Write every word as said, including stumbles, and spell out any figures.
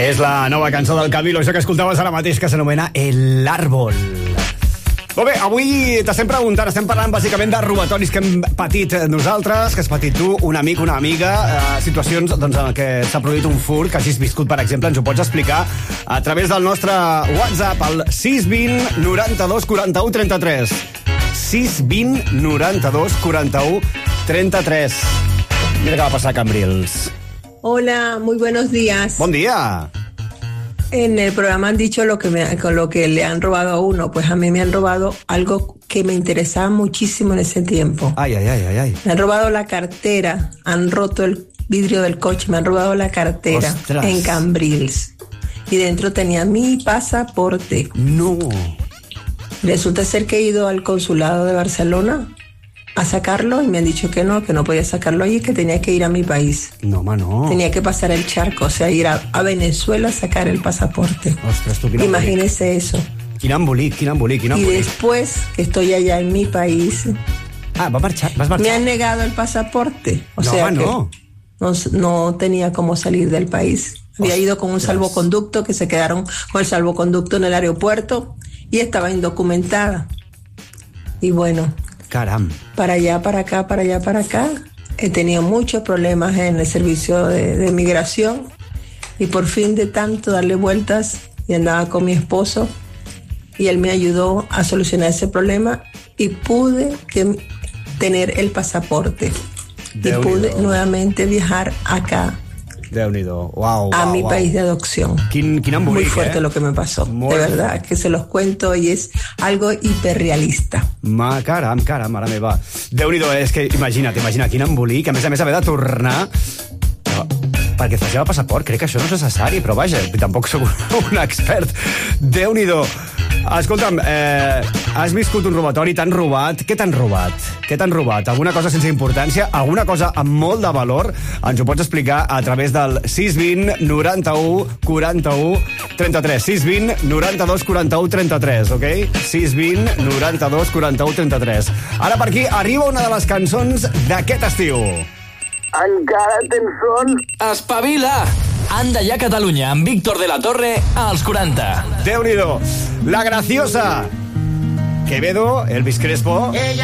És la nova cançó del Camilo, això que escoltaves ara mateix, que s'anomena El Árbol. Molt bé, avui t'estem preguntant, estem parlant bàsicament de robatoris que hem patit nosaltres, que has patit tu, un amic, una amiga, eh, situacions doncs, en què s'ha produït un furt que hagis viscut, per exemple, ens ho pots explicar a través del nostre WhatsApp, al sis vint noranta-dos quaranta-u trenta-tres. sis vint noranta-dos quaranta-u trenta-tres. Mira què va passar a Cambrils. Hola, muy buenos días. Bon dia. En el programa han dicho lo que me, con lo que le han robado a uno. Pues a mí me han robado algo que me interesaba muchísimo en ese tiempo. Ay, ay, ay, ay, ay. Me han robado la cartera, han roto el vidrio del coche, me han robado la cartera. Ostras. En Cambrils. Y dentro tenía mi pasaporte. No. Resulta ser que he ido al consulado de Barcelona a sacarlo y me han dicho que no, que no podía sacarlo allí, que tenía que ir a mi país. No, home, no. Tenía que pasar el charco, o sea, ir a, a Venezuela a sacar el pasaporte. Ostres, tu, quin embolic. Imagínese eso. Quin embolic, quin embolic, quin Y embolic. después que estoy allá en mi país, Ah, va marxar, vas me marxar. han negado el pasaporte. O No, sea home, que no. no, no tenía cómo salir del país. Había ido con un Ostras. salvoconducto, que se quedaron con el salvoconducto en el aeropuerto y estaba indocumentada. Y bueno, Caram. para allá, para acá, para allá, para acá. He tenido muchos problemas en el servicio de, de migración y por fin de tanto darle vueltas, y andaba con mi esposo y él me ayudó a solucionar ese problema y pude que, tener el pasaporte y Déu-n'hi-do. pude nuevamente viajar acá Déu-n'hi-do. Uau, a uau, mi uau. país de adopción. Quin, quin Muy embolic, fuerte eh? lo que me pasó, Molt de verdad, que se los cuento y es algo hiperrealista. Ma, caram, caram, mare meva. Déu-n'hi-do, és que imagina't, imagina't, quin embolic. A més a més, haver de tornar... Però, perquè faci el passaport, crec que això no és necessari, però vaja, tampoc soc un expert. Déu-n'hi-do. Escolta'm, eh, has viscut un robatori, t'han robat... Què t'han robat? Què t'han robat? Alguna cosa sense importància? Alguna cosa amb molt de valor? Ens ho pots explicar a través del sis vint noranta-u quaranta-u trenta-tres. sis vint noranta-dos quaranta-u trenta-tres, ok? sis vint noranta-dos quaranta-u trenta-tres. Ara per aquí arriba una de les cançons d'aquest estiu. Encara tens son? Espavila! Anda ja Catalunya amb Víctor de la Torre als quaranta. Déu-n'hi-do. La Graciosa. Quevedo, Elvis Crespo...